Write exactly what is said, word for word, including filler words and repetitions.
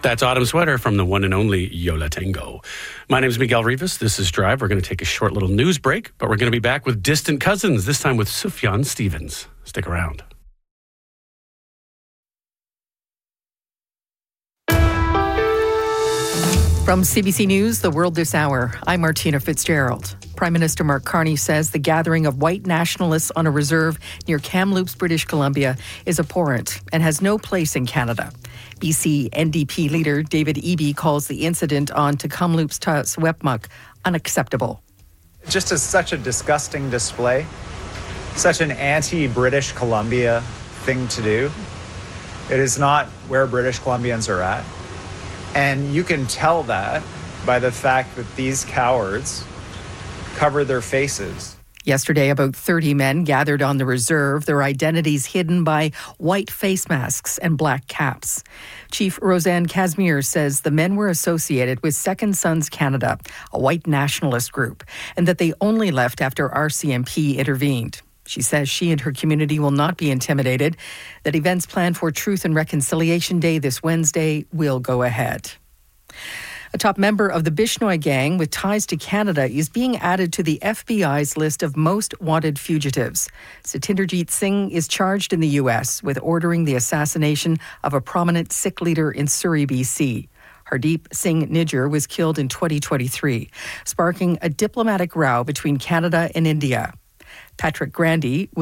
That's Autumn Sweater from the one and only Yo La Tengo. My name is Miguel Rivas. This is Drive. We're going to take a short little news break, but we're going to be back with Distant Cousins, this time with Sufjan Stevens. Stick around. From C B C News, The World This Hour, I'm Martina Fitzgerald. Prime Minister Mark Carney says the gathering of white nationalists on a reserve near Kamloops, British Columbia is abhorrent and has no place in Canada. B C N D P leader David Eby calls the incident on Kamloops ta Secwepemc unacceptable. Just as such a disgusting display, such an anti-British Columbia thing to do. It is not where British Columbians are at. And you can tell that by the fact that these cowards cover their faces. Yesterday, about thirty men gathered on the reserve, their identities hidden by white face masks and black caps. Chief Roseanne Casimir says the men were associated with Second Sons Canada, a white nationalist group, and that they only left after R C M P intervened. She says she and her community will not be intimidated, that events planned for Truth and Reconciliation Day this Wednesday will go ahead. A top member of the Bishnoi gang with ties to Canada is being added to the F B I's list of most wanted fugitives. Satinderjeet Singh is charged in the U S with ordering the assassination of a prominent Sikh leader in Surrey, B C. Hardeep Singh Nijjar was killed in twenty twenty-three, sparking a diplomatic row between Canada and India. Patrick Grandy